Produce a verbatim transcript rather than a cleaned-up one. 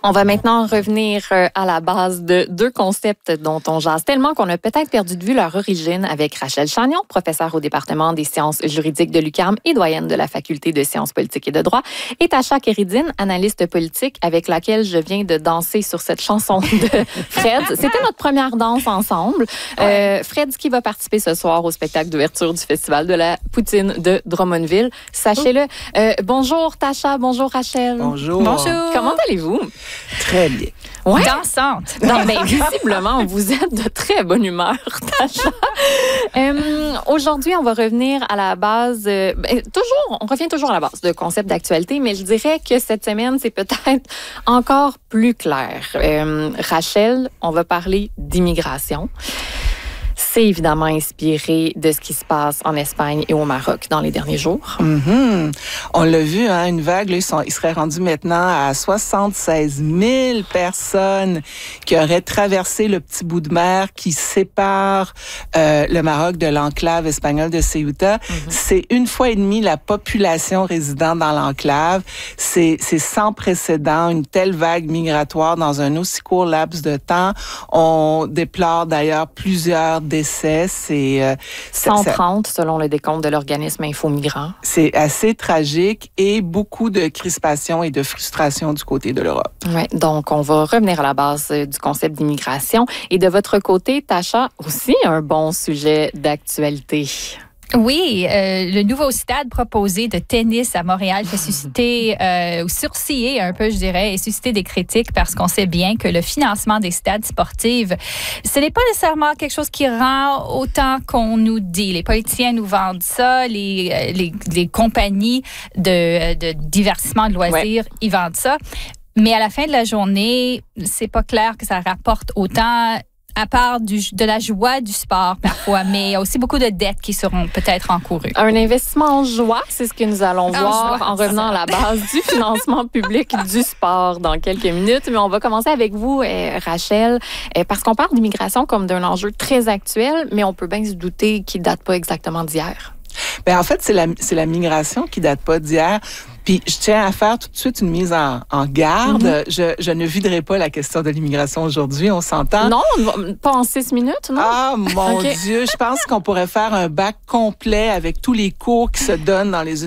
On va maintenant revenir à la base de deux concepts dont on jase tellement qu'on a peut-être perdu de vue leur origine avec Rachel Chagnon, professeure au département des sciences juridiques de l'U Q A M et doyenne de la faculté de sciences politiques et de droit, et Tascha Kéridine, analyste politique avec laquelle je viens de danser sur cette chanson de Fred. C'était notre première danse ensemble. Euh, Fred qui va participer ce soir au spectacle d'ouverture du Festival de la Poutine de Drummondville. Sachez-le. Euh, bonjour Tascha, bonjour Rachel. Bonjour. Bonjour. Comment allez-vous? Très bien. Ouais. Dansante. Non, ben, visiblement, vous êtes de très bonne humeur, Tascha. euh, aujourd'hui, on va revenir à la base, euh, ben, toujours, on revient toujours à la base de concepts d'actualité, mais je dirais que cette semaine, c'est peut-être encore plus clair. Euh, Rachel, on va parler d'immigration. C'est évidemment inspiré de ce qui se passe en Espagne et au Maroc dans les derniers jours. Mm-hmm. On l'a vu, hein, une vague, là, ils, sont, ils seraient rendus maintenant à soixante-seize mille personnes qui auraient traversé le petit bout de mer qui sépare euh, le Maroc de l'enclave espagnole de Ceuta. Mm-hmm. C'est une fois et demie la population résidant dans l'enclave. C'est, c'est sans précédent, une telle vague migratoire dans un aussi court laps de temps. On déplore d'ailleurs plusieurs décès. C'est, euh, cent trente ça, selon le décompte de l'organisme Info-Migrants. C'est assez tragique et beaucoup de crispation et de frustration du côté de l'Europe. Oui, donc on va revenir à la base du concept d'immigration. Et de votre côté, Tascha, aussi un bon sujet d'actualité. Oui, euh, le nouveau stade proposé de tennis à Montréal fait susciter, euh, ou sourciller un peu, je dirais, et susciter des critiques parce qu'on sait bien que le financement des stades sportifs, ce n'est pas nécessairement quelque chose qui rend autant qu'on nous dit. Les politiciens nous vendent ça, les, les, les compagnies de, de divertissement, de loisirs, ouais. Ils vendent ça. Mais à la fin de la journée, c'est pas clair que ça rapporte autant, à part du, de la joie du sport parfois, mais il y a aussi beaucoup de dettes qui seront peut-être encourues. Un investissement en joie, c'est ce que nous allons en voir joie, en revenant à la base du financement public du sport dans quelques minutes. Mais on va commencer avec vous, euh, Rachel, euh, parce qu'on parle d'immigration comme d'un enjeu très actuel, mais on peut bien se douter qu'il ne date pas exactement d'hier. Bien, en fait, c'est la, c'est la migration qui ne date pas d'hier. Puis je tiens à faire tout de suite une mise en, en garde. Mm-hmm. Je, je ne viderai pas la question de l'immigration aujourd'hui, on s'entend. Non, pas en six minutes, non? Ah, mon okay. Dieu, je pense qu'on pourrait faire un bac complet avec tous les cours qui se donnent dans les